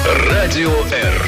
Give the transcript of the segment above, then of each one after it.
Радио Р.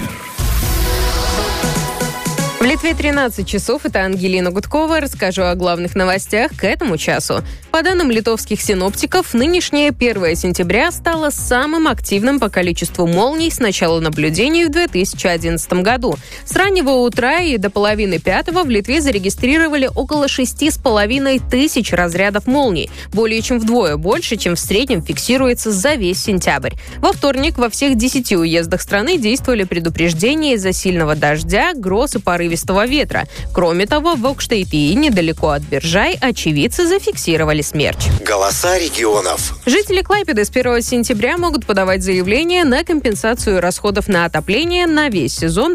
В Литве 13 часов. Это Ангелина Гудкова. Расскажу о главных новостях к этому часу. По данным литовских синоптиков, нынешнее 1 сентября стало самым активным по количеству молний с начала наблюдений в 2011 году. С раннего утра и до половины пятого в Литве зарегистрировали около 6,5 тысяч разрядов молний. Более чем вдвое больше, чем в среднем фиксируется за весь сентябрь. Во вторник во всех 10 уездах страны действовали предупреждения из-за сильного дождя, гроз и порывистого ветра. Кроме того, в Окштейпии, недалеко от Биржай, очевидцы зафиксировали смерч. Голоса регионов. Жители Клайпеды с 1 сентября могут подавать заявление на компенсацию расходов на отопление на весь сезон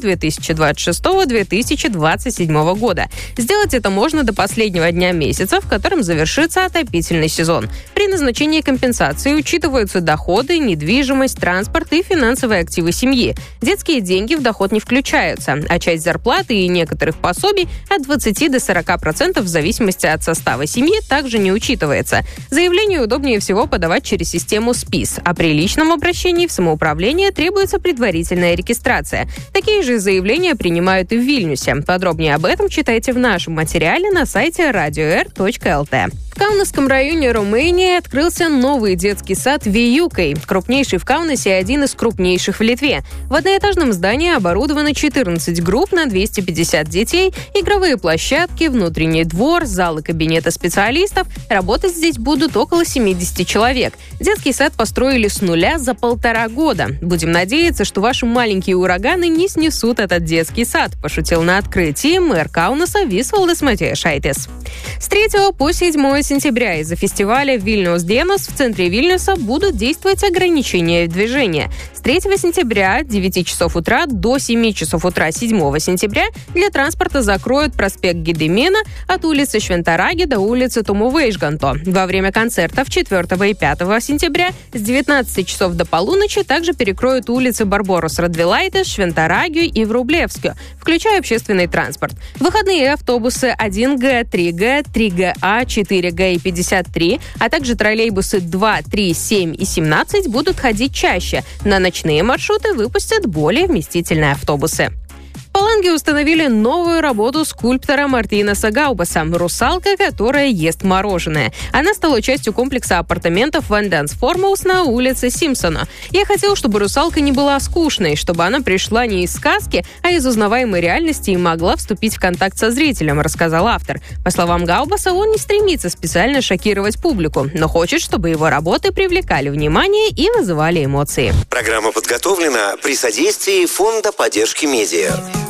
2026-2027 года. Сделать это можно до последнего дня месяца, в котором завершится отопительный сезон. При назначении компенсации учитываются доходы, недвижимость, транспорт и финансовые активы семьи. Детские деньги в доход не включаются, а часть зарплаты и некоторых пособий от 20 до 40% в зависимости от состава семьи также не учитывается. Заявление удобнее всего подавать через систему СПИС, а при личном обращении в самоуправление требуется предварительная регистрация. Такие же заявления принимают и в Вильнюсе. Подробнее об этом читайте в нашем материале на сайте radio.r.lt. В Каунасском районе Румынии открылся новый детский сад Виюкой, крупнейший в Каунасе и один из крупнейших в Литве. В одноэтажном здании оборудовано 14 групп на 250 детей, игровые площадки, внутренний двор, залы кабинета специалистов. Работать здесь будут около 70 человек. Детский сад построили с нуля за 1,5 года. Будем надеяться, что ваши маленькие ураганы не снесут этот детский сад, пошутил на открытии мэр Каунаса Висвалдис Матиешайтис. С 3 по 7 сентября из-за фестиваля «Вильнюс Dienos» в центре Вильнюса будут действовать ограничения движения. С 3 сентября 9 часов утра до 7 часов утра 7 сентября для транспорта закроют проспект Гедемина от улицы Швентараги до улицы Тумувейшганто. Во время концертов 4 и 5 сентября с 19 часов до полуночи также перекроют улицы Барборос Радвилайтес, Швентарагию и Врублевскую, включая общественный транспорт. Выходные автобусы 1Г, 3Г, 3ГА, 4Г и 53, а также троллейбусы 2, 3, 7 и 17 будут ходить чаще. На ночные маршруты выпустят более вместительные автобусы. В Паланге установили новую работу скульптора Мартинеса Гаубаса «Русалка, которая ест мороженое». Она стала частью комплекса апартаментов Ван Данс Формаус на улице Симпсона. «Я хотел, чтобы русалка не была скучной, чтобы она пришла не из сказки, а из узнаваемой реальности и могла вступить в контакт со зрителем», рассказал автор. По словам Гаубаса, он не стремится специально шокировать публику, но хочет, чтобы его работы привлекали внимание и вызывали эмоции. Программа подготовлена при содействии Фонда поддержки медиа.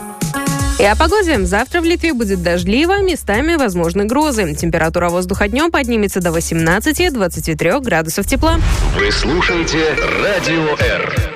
И о погоде. Завтра в Литве будет дождливо, местами возможны грозы. Температура воздуха днем поднимется до 18-23 градусов тепла. Вы слушаете Радио Р.